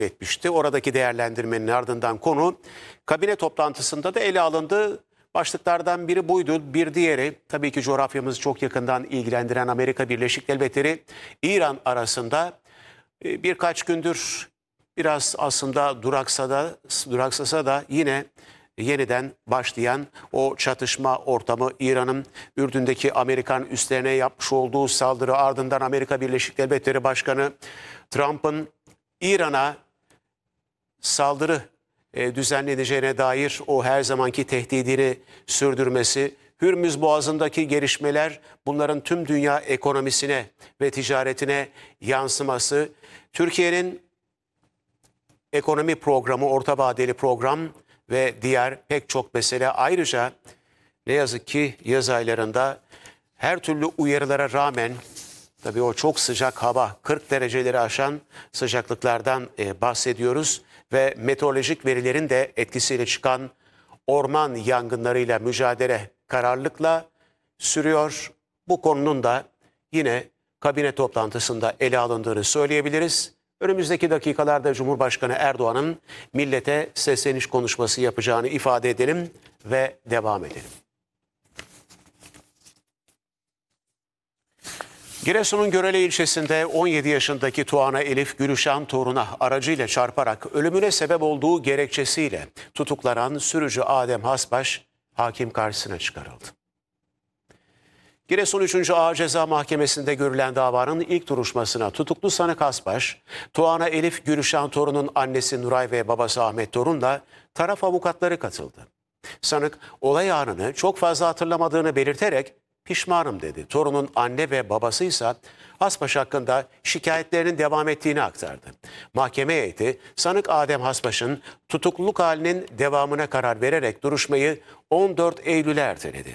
etmişti. Oradaki değerlendirmenin ardından konu kabine toplantısında da ele alındı. Başlıklardan biri buydu. Bir diğeri tabii ki coğrafyamızı çok yakından ilgilendiren Amerika Birleşik Devletleri İran arasında birkaç gündür biraz aslında duraksasa da yine yeniden başlayan o çatışma ortamı, İran'ın Ürdün'deki Amerikan üslerine yapmış olduğu saldırı, ardından Amerika Birleşik Devletleri Başkanı Trump'ın İran'a saldırı düzenleneceğine dair o her zamanki tehdidini sürdürmesi, Hürmüz Boğazı'ndaki gelişmeler, bunların tüm dünya ekonomisine ve ticaretine yansıması, Türkiye'nin ekonomi programı, orta vadeli program ve diğer pek çok mesele. Ayrıca ne yazık ki yaz aylarında her türlü uyarılara rağmen, tabii o çok sıcak hava, 40 dereceleri aşan sıcaklıklardan bahsediyoruz ve meteorolojik verilerin de etkisiyle çıkan orman yangınlarıyla mücadele kararlılıkla sürüyor. Bu konunun da yine kabine toplantısında ele alındığını söyleyebiliriz. Önümüzdeki dakikalarda Cumhurbaşkanı Erdoğan'ın millete sesleniş konuşması yapacağını ifade edelim ve devam edelim. Giresun'un Görele ilçesinde 17 yaşındaki Tuana Elif Gülüşan toruna aracıyla çarparak ölümüne sebep olduğu gerekçesiyle tutuklanan sürücü Adem Hasbaş hakim karşısına çıkarıldı. Giresun 3. Ağır Ceza Mahkemesi'nde görülen davanın ilk duruşmasına tutuklu sanık Hasbaş, Tuana Elif Gülüşan torunun annesi Nuray ve babası Ahmet Torun'la taraf avukatları katıldı. Sanık olay anını çok fazla hatırlamadığını belirterek pişmanım dedi. Torunun anne ve babası ise Hasbaş hakkında şikayetlerinin devam ettiğini aktardı. Mahkeme heyeti sanık Adem Hasbaş'ın tutukluluk halinin devamına karar vererek duruşmayı 14 Eylül'e erteledi.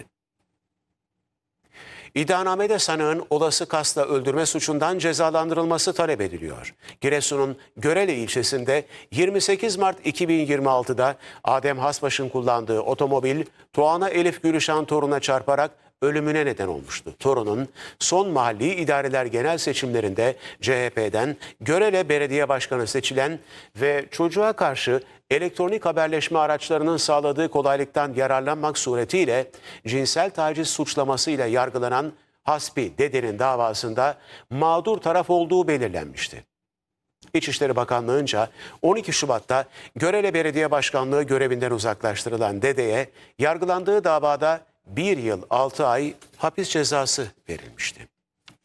İddianamede sanığın olası kasla öldürme suçundan cezalandırılması talep ediliyor. Giresun'un Görele ilçesinde 28 Mart 2026'da Adem Hasbaş'ın kullandığı otomobil Tuana Elif Gülüşan toruna çarparak ölümüne neden olmuştu. Torunun son mahalli idareler genel seçimlerinde CHP'den Görele Belediye Başkanı seçilen ve çocuğa karşı elektronik haberleşme araçlarının sağladığı kolaylıktan yararlanmak suretiyle cinsel taciz suçlamasıyla yargılanan Hasbi dedenin davasında mağdur taraf olduğu belirlenmişti. İçişleri Bakanlığı'nca 12 Şubat'ta Görele Belediye Başkanlığı görevinden uzaklaştırılan dedeye yargılandığı davada 1 yıl 6 ay hapis cezası verilmişti.